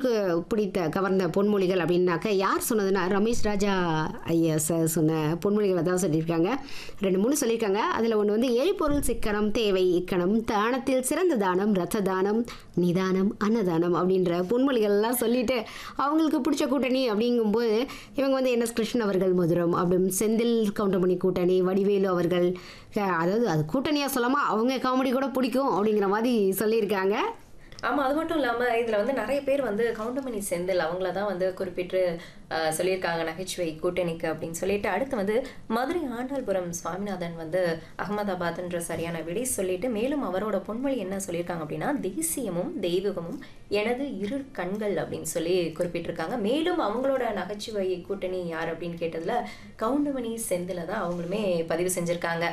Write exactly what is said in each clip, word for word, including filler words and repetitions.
உங்களுக்கு பிடித்த கவர்ந்த பொன்மொழிகள் அப்படின்னாக்க யார் சொன்னதுன்னா ரமேஷ் ராஜா ஐயா சார் சொன்ன பொன்மொழிகளை தான் சொல்லியிருக்காங்க. ரெண்டு மூணு சொல்லியிருக்காங்க. அதில் ஒன்று வந்து எரிபொருள் சிக்கனம் தேவை இக்கணம் தானத்தில் சிறந்த தானம் ரத்த தானம் நிதானம் அன்னதானம் அப்படின்ற பொன்மொழிகள்லாம் சொல்லிட்டு அவங்களுக்கு பிடிச்ச கூட்டணி அப்படிங்கும்போது இவங்க வந்து என் எஸ் கிருஷ்ணன் அவர்கள் மதுரம் அப்படின்னு செந்தில் கவுண்டமணி கூட்டணி வடிவேலு அவர்கள் அதாவது அது கூட்டணியாக சொல்லாமல் அவங்க காமெடி கூட பிடிக்கும் அப்படிங்கிற மாதிரி சொல்லியிருக்காங்க. ஆமாம், அது மட்டும் இல்லாமல் இதில் வந்து நிறைய பேர் வந்து கவுண்டமணி செந்தில் அவங்கள தான் வந்து குறிப்பிட்டு சொல்லியிருக்காங்க நகைச்சுவை கூட்டணிக்கு அப்படின்னு சொல்லிட்டு. அடுத்து வந்து மதுரை ஆண்டாள்புரம் சுவாமிநாதன் வந்து அகமதாபாத்ன்ற சரியான விடை சொல்லிட்டு மேலும் அவரோட பொன்மொழி என்ன சொல்லியிருக்காங்க அப்படின்னா தேசியமும் தெய்வீகமும் எனது இரு கண்கள் அப்படின்னு சொல்லி குறிப்பிட்டிருக்காங்க. மேலும் அவங்களோட நகைச்சுவை கூட்டணி யார் அப்படின்னு கேட்டதுல கவுண்டமணி செந்தில தான் அவங்களுமே பதிவு செஞ்சிருக்காங்க.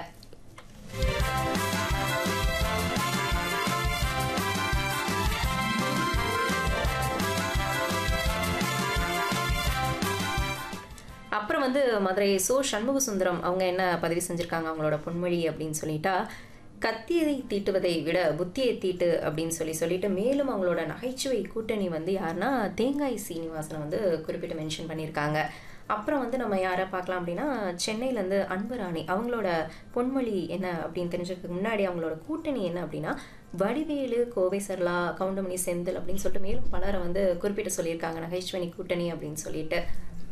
அப்புறம் வந்து மதுரை சோ சண்முக சுந்தரம் அவங்க என்ன பதிவு செஞ்சுருக்காங்க அவங்களோட பொன்மொழி அப்படின்னு சொல்லிட்டா கத்தியை தீட்டுவதை விட புத்தியை தீட்டு அப்படின்னு சொல்லி சொல்லிட்டு மேலும் அவங்களோட நகைச்சுவை கூட்டணி வந்து யாருன்னா தேங்காய் சீனிவாசனை வந்து குறிப்பிட்டு மென்ஷன் பண்ணியிருக்காங்க. அப்புறம் வந்து நம்ம யாரை பார்க்கலாம் அப்படின்னா சென்னையிலேருந்து அன்பராணி அவங்களோட பொன்மொழி என்ன அப்படின்னு தெரிஞ்சதுக்கு முன்னாடி அவங்களோட கூட்டணி என்ன அப்படின்னா வடிவேலு கோவை சரளா கவுண்டமணி செந்தில் அப்படின்னு சொல்லிட்டு மேலும் பலரை வந்து குறிப்பிட்டு சொல்லியிருக்காங்க நகைச்சுவை கூட்டணி அப்படின்னு சொல்லிட்டு.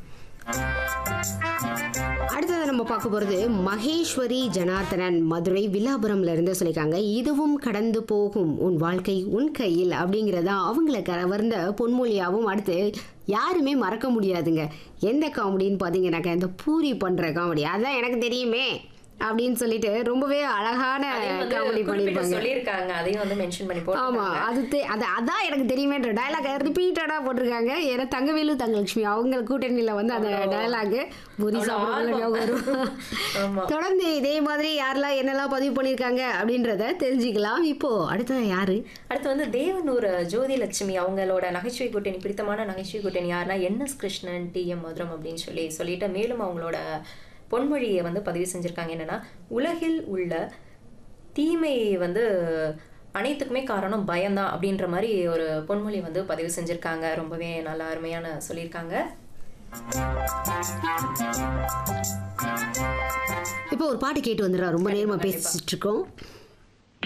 அடுத்தது நம்ம பார்க்க போகிறது மகேஸ்வரி ஜனார்த்தனன் மதுரை வில்லாபுரம்ல இருந்து சொல்லியிருக்காங்க. இதுவும் கடந்து போகும் உன் வாழ்க்கை உன் கையில் அப்படிங்கிறதா அவங்கள கவர்ந்த பொன்மொழியாகவும் அடுத்து யாருமே மறக்க முடியாதுங்க. எந்த காமெடின்னு பார்த்தீங்கன்னாக்கா இந்த பூரி பண்ணுற காமெடி அதான் எனக்கு தெரியுமே அப்படின்னு சொல்லிட்டு ரொம்பவே அழகான காமெடி பண்ணியிருப்பாங்க சொல்லியிருக்காங்க. அதையும் வந்து மென்ஷன் பண்ணி போட்டு ஆமாம் அது அது அதான் எனக்கு தெரியுமேன்ற டயலாக் ரிப்பீட்டடாக போட்டிருக்காங்க. ஏன்னா தங்கவேலு தங்கலட்சுமி அவங்க கூட்டணியில் வந்து அந்த டயலாகு பூரி சாப்பிட வரும். தொடர்ந்து இதே மாதிரி யாரெல்லாம் என்னெல்லாம் பதிவு பண்ணியிருக்காங்க அப்படின்றத தெரிஞ்சுக்கலாம். இப்போ அடுத்தது யாரு? அடுத்து வந்து தேவனூர் ஜோதி லட்சுமி அவங்களோட நகைச்சுவை கூட்டணி பிடித்தமான நகைச்சுவை கூட்டணி யாருன்னா N S Krishnan D M மதுரம் அப்படின்னு சொல்லி சொல்லிட்டு மேலும் அவங்களோட பொன்மொழியை வந்து பதிவு செஞ்சுருக்காங்க. என்னன்னா உலகில் உள்ள தீமையை வந்து அனைத்துக்குமே காரணம் பயம்தான் அப்படின்ற மாதிரி ஒரு பொன்மொழி வந்து பதிவு செஞ்சுருக்காங்க. ரொம்பவே நல்ல அருமையான சொல்லியிருக்காங்க. இப்போ ஒரு பாட்டு கேட்டு வந்துடுறா. ரொம்ப நேரமா பேசிட்டு இருக்கோம்.